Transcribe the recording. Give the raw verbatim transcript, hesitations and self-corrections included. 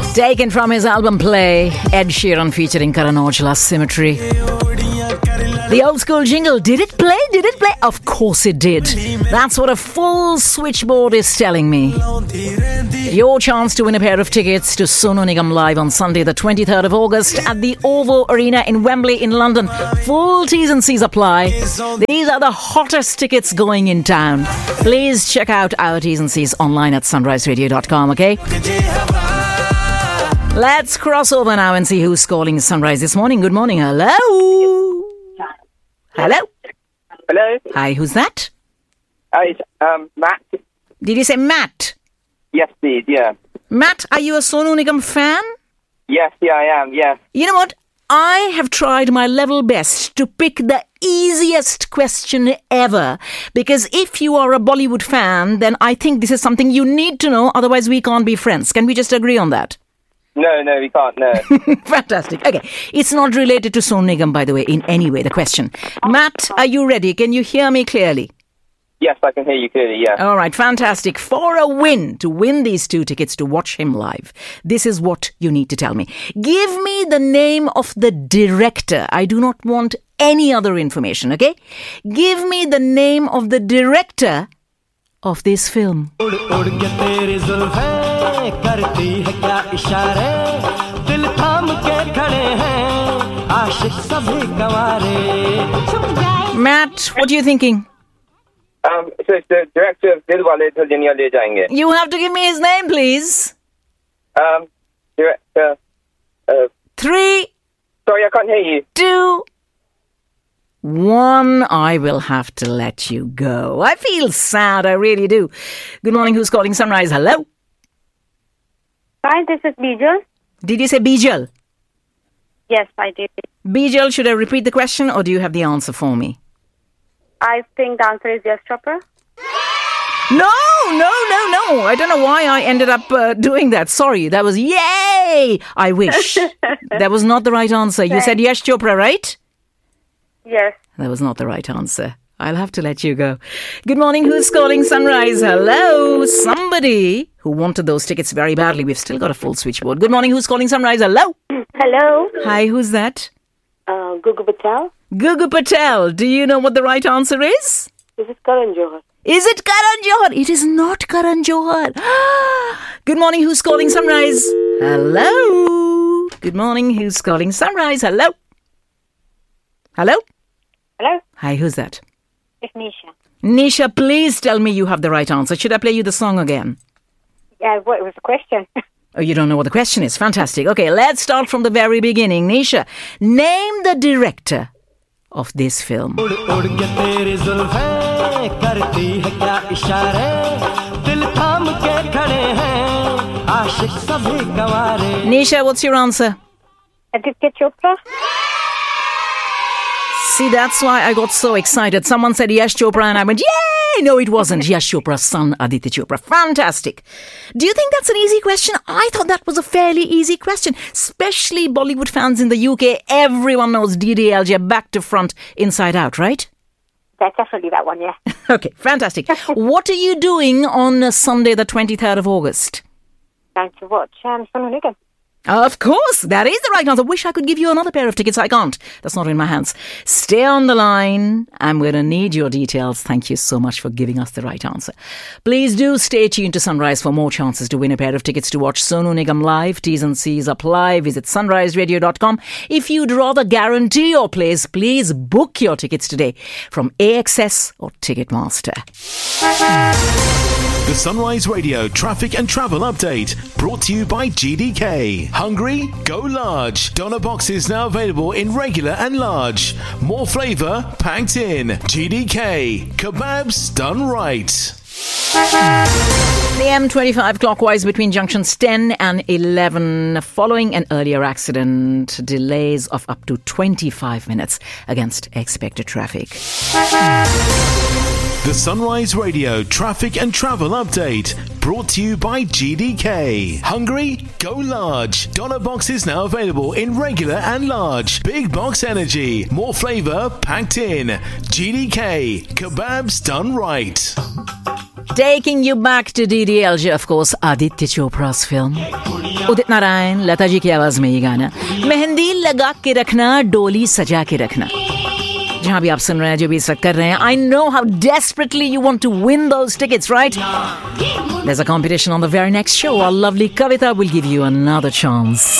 Taken from his album Play, Ed Sheeran featuring Karan Aujla, Symmetry. The old school jingle, did it play? Did it play? Of course it did. That's what a full switchboard is telling me. Your chance to win a pair of tickets to Sonu Nigam Live on Sunday the twenty-third of August at the OVO Arena in Wembley in London. Full T's and C's apply. These are the hottest tickets going in town. Please check out our T's and C's online at sunrise radio dot com, okay? Let's cross over now and see who's calling Sunrise this morning. Good morning. Hello. Hello. Hello. Hi, who's that? Uh, it's um, Matt. Did you say Matt? Yes, please, yeah. Matt, are you a Sonu Nigam fan? Yes, yeah, I am, yes. You know what? I have tried my level best to pick the easiest question ever. Because if you are a Bollywood fan, then I think this is something you need to know. Otherwise, we can't be friends. Can we just agree on that? No, no, we can't, no. Fantastic. Okay. It's not related to Sonu Nigam, by the way, in any way, the question. Matt, are you ready? Can you hear me clearly? Yes, I can hear you clearly, yeah. All right, fantastic. For a win, to win these two tickets to watch him live, this is what you need to tell me. Give me the name of the director. I do not want any other information, okay? Give me the name of the director of this film. Matt, what are you thinking? Um, so it's the director of Dilwale Dulhaniya Le Jayenge. You have to give me his name, please. Um, director... Uh, Three. Sorry, I can't hear you. Two. One. I will have to let you go. I feel sad, I really do. Good morning, who's calling Sunrise? Hello? Hi, this is Bijal. Did you say Bijal? Yes, I did. Bijal, should I repeat the question or do you have the answer for me? I think the answer is Yash Chopra. No, no, no, no. I don't know why I ended up uh, doing that. Sorry, that was yay. I wish. That was not the right answer. You said Yash Chopra, right? Yes. That was not the right answer. I'll have to let you go. Good morning, who's calling Sunrise? Hello? Somebody who wanted those tickets very badly. We've still got a full switchboard. Good morning, who's calling Sunrise? Hello? Hello. Hi, who's that? Uh, Gugu Patel. Gugu Patel. Do you know what the right answer is? This is Karan Johar. Is it Karan Johar? It is not Karan Johar. Good morning, who's calling Sunrise? Hello? Good morning, who's calling Sunrise? Hello? Hello? Hello. Hi, who's that? It's Nisha. Nisha, please tell me you have the right answer. Should I play you the song again? Yeah, what was the question? Oh, you don't know what the question is. Fantastic. Okay, let's start from the very beginning. Nisha, name the director of this film. Nisha, what's your answer? Aditya Chopra. See, that's why I got so excited. Someone said Yash Chopra and I went, yay! No, it wasn't. Yash Chopra's son, Aditya Chopra. Fantastic. Do you think that's an easy question? I thought that was a fairly easy question. Especially Bollywood fans in the U K. Everyone knows D D L J back to front, inside out, right? That's definitely that one, yeah. Okay, fantastic. What are you doing on uh, Sunday the twenty-third of August? Going to watch um, Sonu Nigam. Of course, that is the right answer. Wish I could give you another pair of tickets. I can't. That's not in my hands. Stay on the line. I'm going to need your details. Thank you so much for giving us the right answer. Please do stay tuned to Sunrise for more chances to win a pair of tickets to watch Sonu Nigam live. T's and C's apply. Visit sunrise radio dot com. If you'd rather guarantee your place, please book your tickets today from A X S or Ticketmaster. The Sunrise Radio Traffic and Travel Update, brought to you by G D K. Hungry? Go large. Doner boxes now available in regular and large. More flavour packed in. G D K. Kebabs done right. The M twenty-five clockwise between junctions ten and eleven following an earlier accident. Delays of up to twenty-five minutes against expected traffic. The Sunrise Radio Traffic and Travel Update, brought to you by G D K. Hungry? Go large. Doner boxes now available in regular and large. Big box energy. More flavour packed in. G D K. Kebabs done right. Taking you back to D D L J, of course, Aditya Chopra's film. Udit Narayan, Lata ji की आवाज में ये गाना. मेहंदी लगा के रखना, डोली सजा के रखना. जहां भी आप सुन रहे हैं, जो भी इस वक्त कर रहे हैं, I know how desperately you want to win those tickets, right? There's a competition on the very next show. Our lovely Kavita will give you another chance.